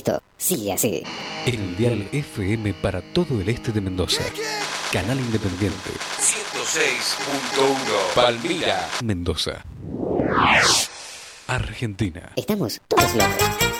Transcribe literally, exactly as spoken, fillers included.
Esto sigue así. El dial F M para todo el este de Mendoza. Canal Independiente. ciento seis punto uno Palmira, Mendoza. Argentina. Estamos todos locos.